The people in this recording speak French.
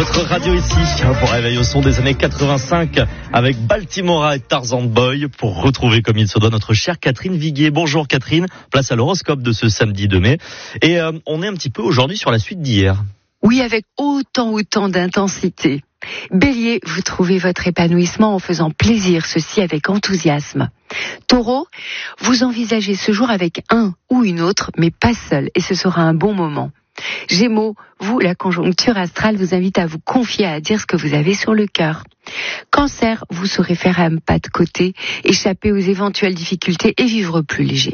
Votre radio ici pour réveiller au son des années 85 avec Baltimora et Tarzan Boy pour retrouver comme il se doit notre chère Catherine Viguier. Bonjour Catherine, place à l'horoscope de ce samedi 2 mai et on est un petit peu aujourd'hui sur la suite d'hier. Oui, avec autant d'intensité. Bélier, vous trouvez votre épanouissement en faisant plaisir, ceci avec enthousiasme. Taureau, vous envisagez ce jour avec un ou une autre, mais pas seul, et ce sera un bon moment. Gémeaux, vous, la conjoncture astrale vous invite à vous confier, à dire ce que vous avez sur le cœur. Cancer, vous saurez faire un pas de côté, échapper aux éventuelles difficultés et vivre plus léger.